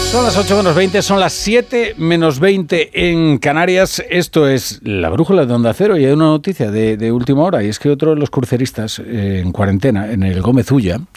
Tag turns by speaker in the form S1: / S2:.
S1: Son las 8 menos 20, son las 7 menos 20 en Canarias. Esto es La Brújula de Onda Cero y hay una noticia de última hora, y es que otro de los cruceristas en cuarentena, en el Gómez Ulla,